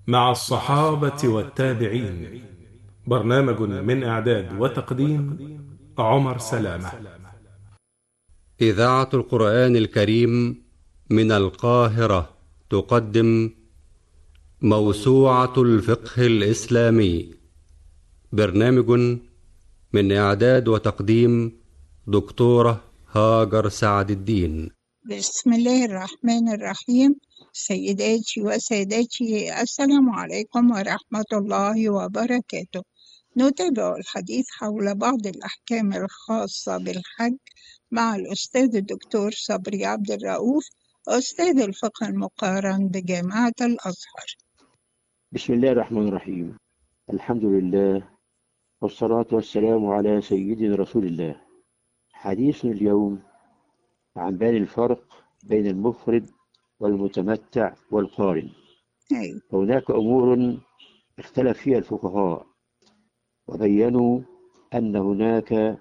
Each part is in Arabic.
مع الصحابة والتابعين. برنامج من إعداد وتقديم عمر سلامة. إذاعة القرآن الكريم من القاهرة تقدم موسوعة الفقه الإسلامي. برنامج من إعداد وتقديم دكتورة هاجر سعد الدين. بسم الله الرحمن الرحيم. سيداتي وسادتي، السلام عليكم ورحمة الله وبركاته. نتابع الحديث حول بعض الأحكام الخاصة بالحج مع الأستاذ الدكتور صبري عبد الرؤوف، أستاذ الفقه المقارن بجامعة الأزهر. بسم الله الرحمن الرحيم. الحمد لله والصلاة والسلام على سيدنا رسول الله. حديثنا اليوم عن بيان الفرق بين المفرد والمتمتع والقارن. أيوة. هناك أمور اختلف فيها الفقهاء وبينوا أن هناك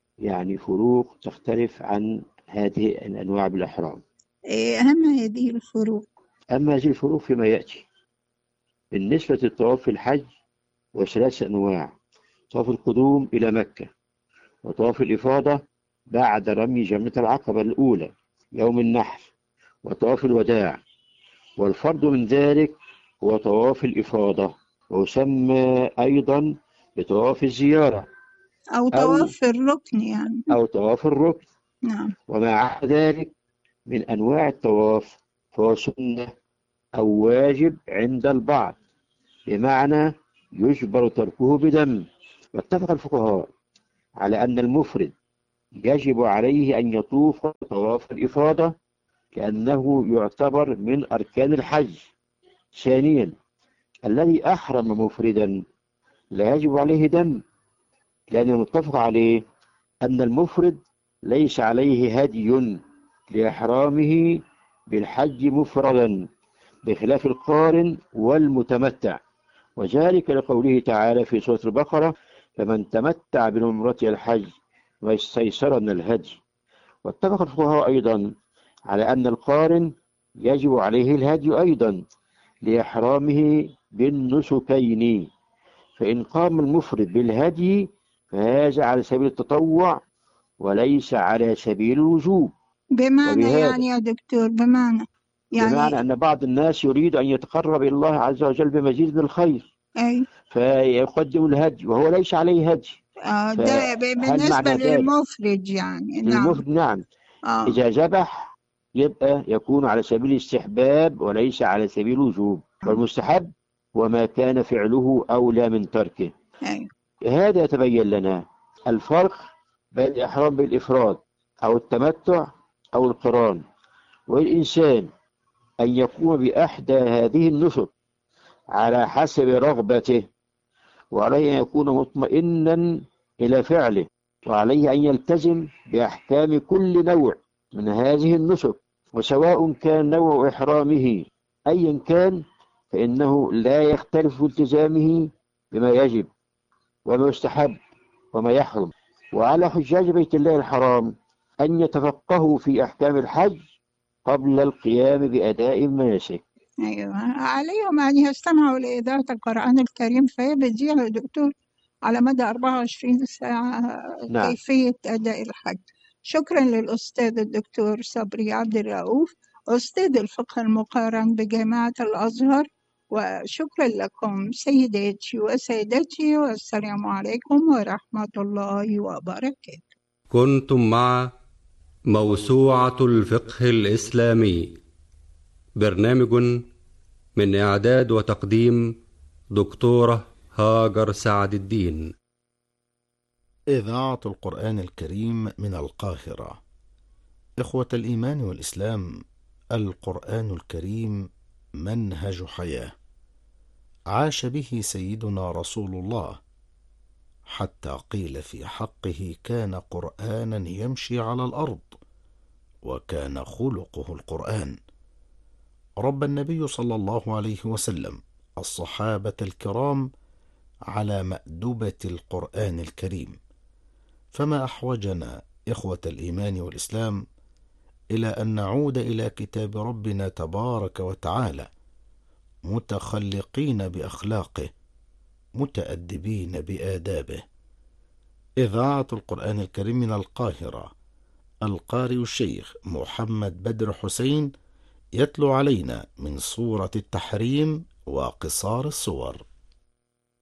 فروق تختلف عن هذه الأنواع بالإحرام. أهم هذه الفروق؟ أما هذه الفروق فيما يأتي. بالنسبة للطواف في الحج وثلاث أنواع: طواف القدوم إلى مكة، وطواف الإفاضة بعد رمي جمرة العقبة الأولى يوم النحر، وطواف الوداع. والفرد من ذلك هو طواف الإفاضة، ويسمى أيضا بطواف الزيارة أو طواف الركن أو طواف الركن. نعم. وما عدا ذلك من أنواع الطواف فهو سنة أو واجب عند البعض، بمعنى يجبر تركه بدم. واتفق الفقهاء على أن المفرد يجب عليه أن يطوف طواف الإفاضة لأنه يعتبر من أركان الحج. ثانيا، الذي أحرم مفردا لا يجب عليه دم، لأن المتفق عليه أن المفرد ليس عليه هدي لإحرامه بالحج مفردا، بخلاف القارن والمتمتع، وذلك لقوله تعالى في سورة البقرة: فمن تمتع بالعمرة إلى الحج واستيسر من الهدي. واتفق الفقهاء أيضا على أن القارن يجب عليه الهدي أيضا لإحرامه بالنسكين، فإن قام المفرد بالهدي فهذا على سبيل التطوع وليس على سبيل الوجوب. بمعنى يا دكتور، بمعنى أن بعض الناس يريد أن يتقرب إلى الله عز وجل بمزيد من الخير، أي، فيقدم الهدي وهو ليس عليه هدي. ده بالنسبة للمفرد نعم. المفرد نعم. إذا ذبح يبقى يكون على سبيل الاستحباب وليس على سبيل الوجوب، والمستحب وما كان فعله أولى من تركه. أي. هذا يتبين لنا الفرق بين الإحرام بالإفراد أو التمتع أو القران، والإنسان أن يقوم بأحدى هذه النسك على حسب رغبته، وعليه أن يكون مطمئنا إلى فعله، وعليه أن يلتزم بأحكام كل نوع من هذه النسك، وسواء كان نوع إحرامه أيا كان فإنه لا يختلف في التزامه بما يجب وما يستحب وما يحرم. وعلى حجاج بيت الله الحرام أن يتفقهوا في أحكام الحج قبل القيام بأداء المناسك. أيوة، عليهم أن يستمعوا لإذاعة القرآن الكريم، فهي بتذيع يا دكتور على مدى 24 ساعة. نعم. كيفية أداء الحج. شكرا للأستاذ الدكتور صبري عبد الرؤوف، أستاذ الفقه المقارن بجامعة الأزهر. وشكرا لكم سيداتي وسادتي، والسلام عليكم ورحمة الله وبركاته. كنتم مع موسوعة الفقه الإسلامي، برنامج من إعداد وتقديم دكتورة هاجر سعد الدين. إذاعة القرآن الكريم من القاهرة. إخوة الإيمان والإسلام، القرآن الكريم منهج حياة عاش به سيدنا رسول الله، حتى قيل في حقه: كان قرآنا يمشي على الأرض، وكان خلقه القرآن. رب النبي صلى الله عليه وسلم الصحابة الكرام على مأدبة القرآن الكريم، فما أحوجنا إخوة الإيمان والإسلام إلى أن نعود إلى كتاب ربنا تبارك وتعالى متخلقين بأخلاقه متأدبين بآدابه. إذاعة القرآن الكريم من القاهرة، القارئ الشيخ محمد بدر حسين يتلو علينا من سورة التحريم وقصار الصور.